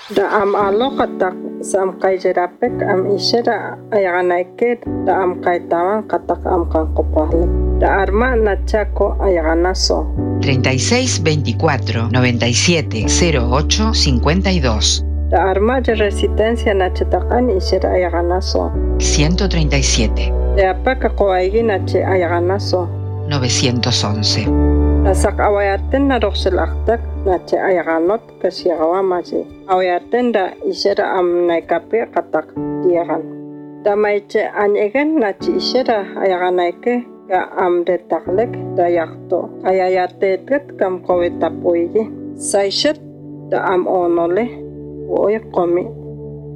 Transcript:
Da am aloqatak sam qayjarapek am ishara ayaganaike da am qaytawan qatak am kanqopaqlek. Da arma nachako ayaganaso. 36 24 97 08 52. Da arma de resistencia nachatakan ishara ayaganaso. 137. Da apaka qoaigi nache ayaganaso. 911. Da sak awayaten na roxelaktak nache ayaganot kasiagawamaji. Awayaten da ishara am naikape qatak diagan. Da maiche anyegen nache ishara ayaganaike ga am de taklek da yakto ayayatetet kam kowetapuigi saishet da am onole oy qomi